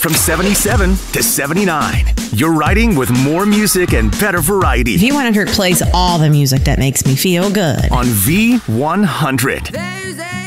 from 77 to 79. You're riding with more music and better variety V100 plays all the music that makes me feel good. on V100.